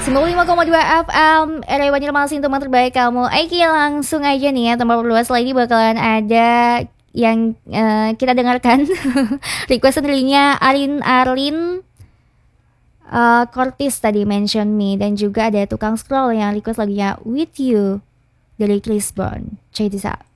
95,2 FM RW Banjarmasin, teman terbaik kamu. Aiki, langsung aja nih ya, tempat berdua setelah ini bakalan ada yang kita dengarkan. Request sendirinya Arlin Cortis tadi, Mention Me. Dan juga ada tukang scroll yang request lagunya With You dari Chris Brown. Check this out.